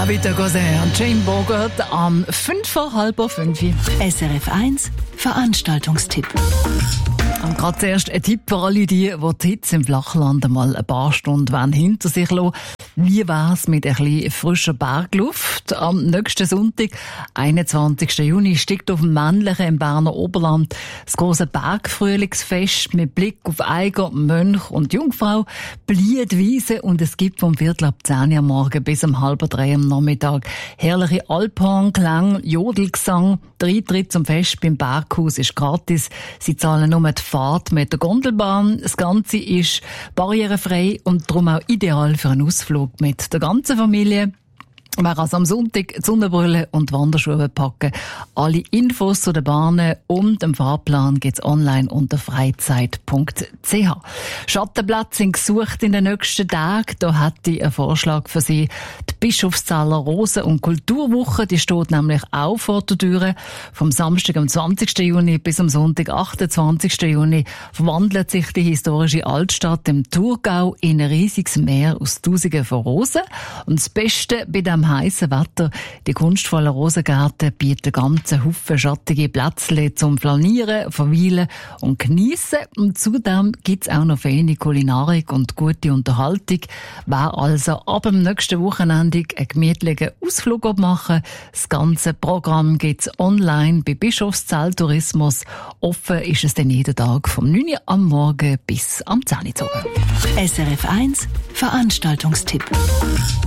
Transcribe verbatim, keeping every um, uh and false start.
David de Gauzer und Jane Bogart am fünf vor halb fünf. S R F eins Veranstaltungstipp. Und gerade zuerst ein Tipp für alle, die, die die Hitze im Flachland einmal ein paar Stunden hinter sich lassen. Wie wär's mit ein bisschen frischer Bergluft? Am nächsten Sonntag, einundzwanzigsten Juni, steigt auf dem Männlichen im Berner Oberland das große Bergfrühlingsfest mit Blick auf Eiger, Mönch und Jungfrau, Bliedwiese, und es gibt vom Viertel ab zehn Uhr am Morgen bis um halb drei am Nachmittag herrliche Alphorn-Klang, Jodelgesang. Der Eintritt zum Fest beim Berghaus ist gratis. Sie zahlen nur die Fahrt mit der Gondelbahn. Das Ganze ist barrierefrei und darum auch ideal für einen Ausflug mit der ganzen Familie. Wer also am Sonntag die Sonnenbrille und die Wanderschuhe packen. Alle Infos zu den Bahnen und dem Fahrplan gibt's online unter freizeit punkt c h. Schattenplätze sind gesucht in den nächsten Tagen. Da hätte ich einen Vorschlag für Sie. Die Bischofszeller Rosen- und Kulturwoche, die steht nämlich auch vor der Tür. Vom Samstag am zwanzigsten Juni bis am Sonntag achtundzwanzigsten Juni verwandelt sich die historische Altstadt im Thurgau in ein riesiges Meer aus Tausenden von Rosen. Und das Beste bei dem heissen Wetter, die kunstvollen Rosengärten bieten ganze Haufen schattige Plätzle zum Flanieren, Verweilen und Geniessen. Und zudem gibt's auch noch feine Kulinarik und gute Unterhaltung. Wer also ab dem nächsten Wochenende einen gemütlichen Ausflug machen, das ganze Programm gibt's online bei Bischofszell Tourismus. Offen ist es dann jeden Tag vom neun Uhr am Morgen bis am zehn Uhr. S R F eins Veranstaltungstipp.